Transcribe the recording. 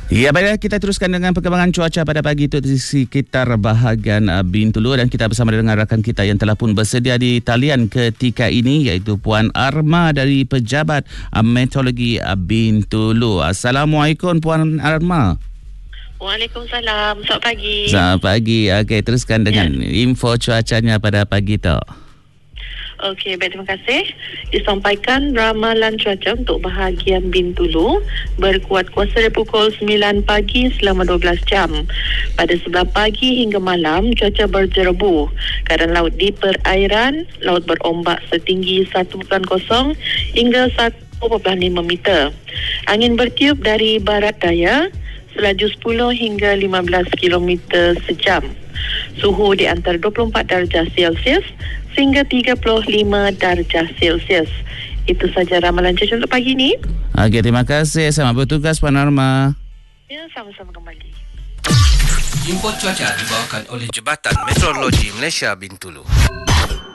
Ya, baiklah, kita teruskan dengan perkembangan cuaca pada pagi itu di sekitar bahagian Bintulu, dan kita bersama dengan rakan kita yang telah pun bersedia di talian ketika ini, iaitu Puan Arma dari Pejabat Meteorologi Bintulu. Assalamualaikum Puan Arma. Waalaikumsalam. Selamat pagi. Selamat pagi. Okey, teruskan dengan info cuacanya pada pagi itu. Okey, baik, terima kasih. Disampaikan ramalan cuaca untuk bahagian Bintulu berkuat kuasa dari pukul 9 pagi selama 12 jam. Pada 9 pagi hingga malam, cuaca berjerebu. Keadaan laut di perairan, laut berombak setinggi 1.0 hingga 1.5 meter. Angin bertiup dari barat daya, selaju 10 hingga 15 km sejam. Suhu di antara 24 darjah Celsius sehingga 35 darjah Celsius. Itu saja ramalan cuaca untuk pagi ini. Okey, terima kasih. Selamat bertugas Puan Arma. Ya, sama-sama kembali. Info cuaca dibawakan oleh Jabatan Meteorologi Malaysia Bintulu.